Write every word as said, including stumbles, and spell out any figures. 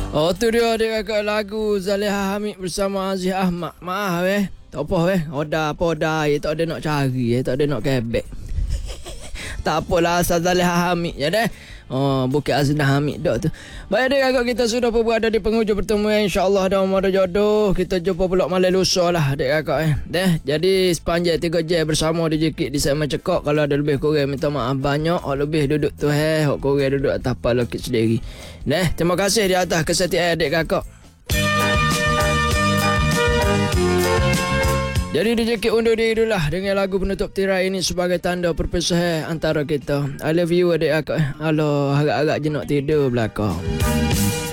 Oh tu dia dia kakak lagu Zaliha Hamid bersama Aziz Ahmad. Maaf eh. Tak apa eh. Oda apa oda ye tak ada nak cari eh, tak ada nak kebek. Tak apalah asal Zaliha Hamid je deh. Oh, Bukit Azinah Hamid dak tu. Baik deh kakak, kita sudah pun berada di penghujung pertemuan, insya-Allah dah umur jodoh. Kita jumpa pula malam lusa lah dek kakak eh. Deh, jadi sepanjang tiga jam bersama D J Kid di segmen Cekak. Kalau ada lebih kurang minta maaf banyak. Hak lebih duduk tu eh, hak kurang duduk atas kepala Kid sendiri. Deh, terima kasih di atas kesetiaan dek kakak. Jadi D J Kid undur diri dulu lah dengan lagu penutup tirai ini sebagai tanda perpisahan antara kita. I love you adik akak. Alah, agak-agak je nak tidur belakang.